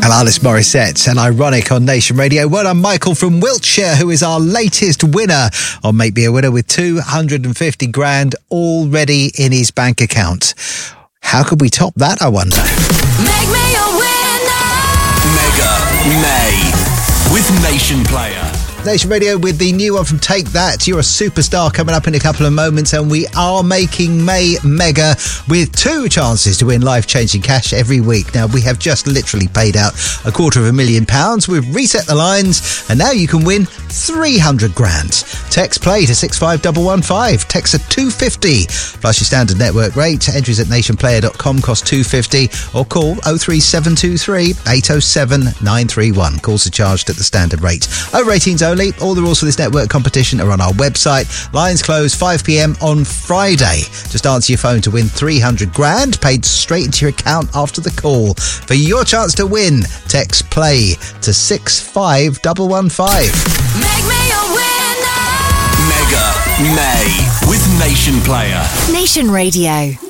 Alanis Morissette and Ironic on Nation Radio. Well done, Michael from Wiltshire, who is our latest winner on Make Me a Winner with 250 grand already in his bank account. How could we top that, I wonder? Make me a winner! Mega May with Nation Player. Nation Radio with the new one from Take That. You're a superstar coming up in a couple of moments, and we are making May mega with 2 chances to win life-changing cash every week. Now, we have just literally paid out £250,000. We've reset the lines, and now you can win 300 grand. Text play to 65115. Text at 250 plus your standard network rate. Entries at nationplayer.com cost 250, or call 03723 807 931. Calls are charged at the standard rate. Over 18s only. All the rules for this network competition are on our website. Lines close 5 p.m. on Friday. Just answer your phone to win 300 grand paid straight into your account after the call. For your chance to win, text play to 65115. Make me a winner! Mega May with Nation Player. Nation Radio.